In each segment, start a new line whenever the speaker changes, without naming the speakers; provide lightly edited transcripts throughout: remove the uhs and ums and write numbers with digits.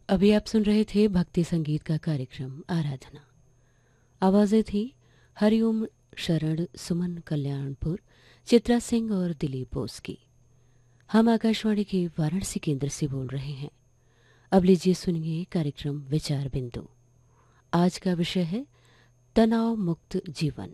अभी आप सुन रहे थे भक्ति संगीत का कार्यक्रम आराधना। आवाजें थी हरिओम शरण, सुमन कल्याणपुर, चित्रा सिंह और दिलीप बोस की। हम आकाशवाणी के वाराणसी केंद्र से बोल रहे हैं। अब लीजिए सुनिए कार्यक्रम विचार बिंदु। आज का विषय है तनाव मुक्त जीवन।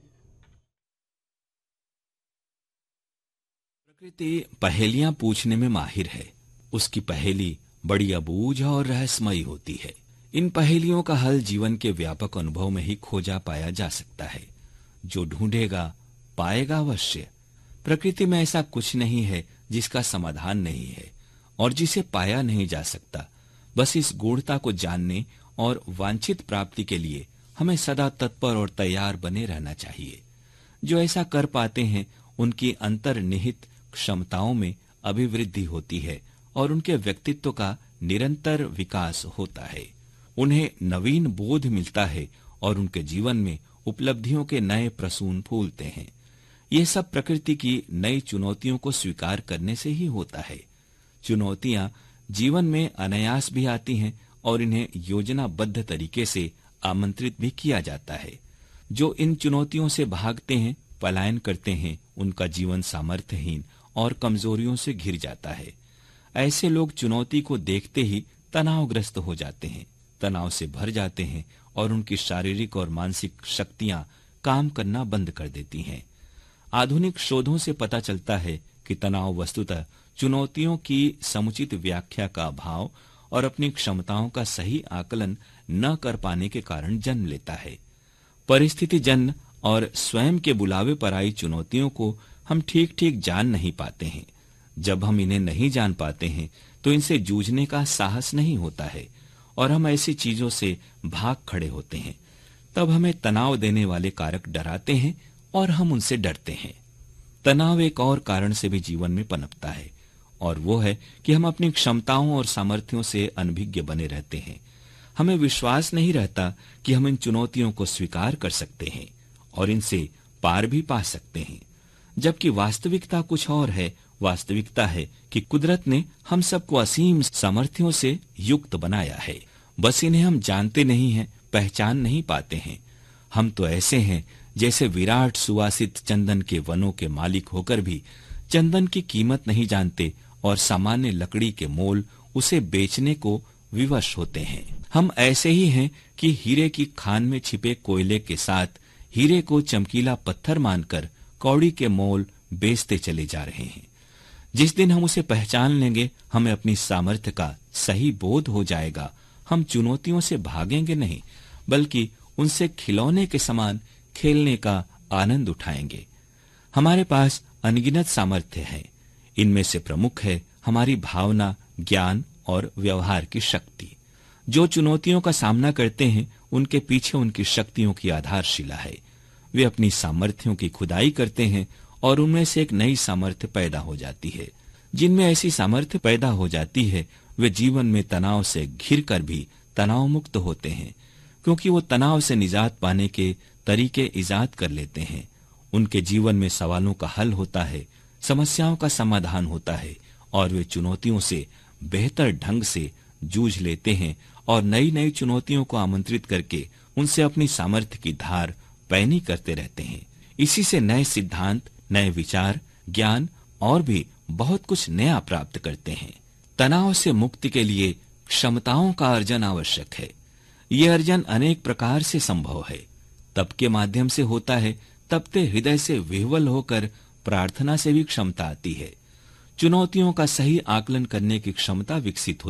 प्रकृति पहेलियां पूछने में माहिर है। उसकी पहेली बड़ी अबूझ और रहस्यमयी होती है। इन पहेलियों का हल जीवन के व्यापक अनुभव में ही खोजा पाया जा सकता है। जो ढूंढेगा पाएगा अवश्य। प्रकृति में ऐसा कुछ नहीं है जिसका समाधान नहीं है और जिसे पाया नहीं जा सकता। बस इस गूढ़ता को जानने और वांछित प्राप्ति के लिए हमें सदा तत्पर और तैयार बने रहना चाहिए। जो ऐसा कर पाते हैं उनकी अंतर्निहित क्षमताओं में अभिवृद्धि होती है और उनके व्यक्तित्व का निरंतर विकास होता है। उन्हें नवीन बोध मिलता है और उनके जीवन में उपलब्धियों के नए प्रसून फूलते हैं। ये सब प्रकृति की नई चुनौतियों को स्वीकार करने से ही होता है। चुनौतियां जीवन में अनायास भी आती हैं और इन्हें योजनाबद्ध तरीके से आमंत्रित भी किया जाता है। जो इन चुनौतियों से भागते हैं, पलायन करते हैं, उनका जीवन सामर्थ्यहीन और कमजोरियों से घिर जाता है। ऐसे लोग चुनौती को देखते ही तनावग्रस्त हो जाते हैं, तनाव से भर जाते हैं और उनकी शारीरिक और मानसिक शक्तियां काम करना बंद कर देती हैं। आधुनिक शोधों से पता चलता है कि तनाव वस्तुतः चुनौतियों की समुचित व्याख्या का अभाव और अपनी क्षमताओं का सही आकलन न कर पाने के कारण जन्म लेता है। परिस्थिति जन्य और स्वयं के बुलावे पर आई चुनौतियों को हम ठीक ठीक जान नहीं पाते हैं। जब हम इन्हें नहीं जान पाते हैं तो इनसे जूझने का साहस नहीं होता है और हम ऐसी चीजों से भाग खड़े होते हैं। तब हमें तनाव देने वाले कारक डराते हैं और हम उनसे डरते हैं। तनाव एक और कारण से भी जीवन में पनपता है और वो है कि हम अपनी क्षमताओं और सामर्थ्यों से अनभिज्ञ बने रहते हैं। हमें विश्वास नहीं रहता कि हम इन चुनौतियों को स्वीकार कर सकते हैं और इनसे पार भी पा सकते हैं, जबकि वास्तविकता कुछ और है। वास्तविकता है कि कुदरत ने हम सबको असीम सामर्थ्यों से युक्त बनाया है। बस इन्हें हम जानते नहीं हैं, पहचान नहीं पाते हैं। हम तो ऐसे हैं जैसे विराट सुवासित चंदन के वनों के मालिक होकर भी चंदन की कीमत नहीं जानते और सामान्य लकड़ी के मोल उसे बेचने को विवश होते हैं। हम ऐसे ही हैं कि हीरे की खान में छिपे कोयले के साथ हीरे को चमकीला पत्थर मानकर कौड़ी के मोल बेचते चले जा रहे हैं। जिस दिन हम उसे पहचान लेंगे, हमें अपनी सामर्थ्य का सही बोध हो जाएगा। हम चुनौतियों से भागेंगे नहीं, बल्कि उनसे खिलौने के समान खेलने का आनंद उठाएंगे। हमारे पास अनगिनत सामर्थ्य है। इनमें से प्रमुख है हमारी भावना, ज्ञान और व्यवहार की शक्ति। जो चुनौतियों का सामना करते हैं, उनके पीछे उनकी शक्तियों की आधारशिला है। वे अपनी सामर्थ्यों की खुदाई करते हैं और उनमें से एक नई सामर्थ्य पैदा हो जाती है। जिनमें ऐसी सामर्थ्य पैदा हो जाती है, वे जीवन में तनाव से घिर कर भी तनाव मुक्त होते हैं, क्योंकि वो तनाव से निजात पाने के तरीके इजाद कर लेते हैं। उनके जीवन में सवालों का हल होता है, समस्याओं का समाधान होता है और वे चुनौतियों से बेहतर ढंग से जूझ लेते हैं और नई नई चुनौतियों को आमंत्रित करके उनसे अपनी सामर्थ्य की धार पैनी करते रहते हैं। इसी से नए सिद्धांत, नए विचार, ज्ञान और भी बहुत कुछ नया प्राप्त करते हैं। तनाव से मुक्ति के लिए क्षमताओं का अर्जन आवश्यक है। ये अर्जन अनेक प्रकार से संभव है। तप के माध्यम से होता है, तपते हृदय से विह्वल होकर प्रार्थना से भी क्षमता आती है। चुनौतियों का सही आकलन करने की क्षमता विकसित होती है।